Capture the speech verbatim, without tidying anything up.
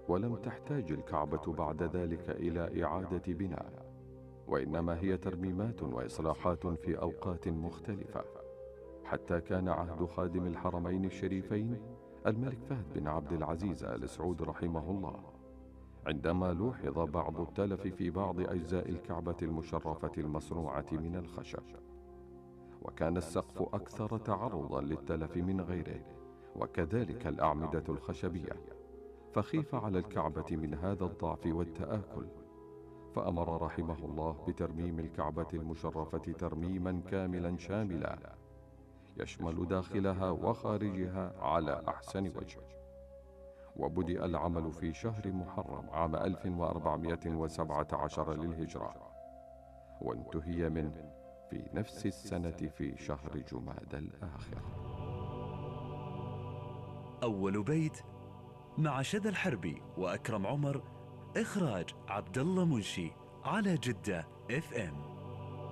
ولم تحتاج الكعبة بعد ذلك إلى إعادة بناء، وإنما هي ترميمات وإصلاحات في أوقات مختلفة، حتى كان عهد خادم الحرمين الشريفين الملك فهد بن عبد العزيز آل سعود رحمه الله، عندما لوحظ بعض التلف في بعض أجزاء الكعبة المشرفة المصنوعة من الخشب، وكان السقف أكثر تعرضا للتلف من غيره، وكذلك الأعمدة الخشبية، فخيف على الكعبة من هذا الضعف والتآكل، فأمر رحمه الله بترميم الكعبة المشرفة ترميما كاملا شاملا يشمل داخلها وخارجها على أحسن وجه. وبدأ العمل في شهر محرم عام ألف وأربعمائة وسبعة عشر للهجرة، وانتهي منه في نفس السنة في شهر جمادى الآخر. أول بيت مع شذى الحربي وأكرم عمر، إخراج عبد الله منشي، على جدة اف ام.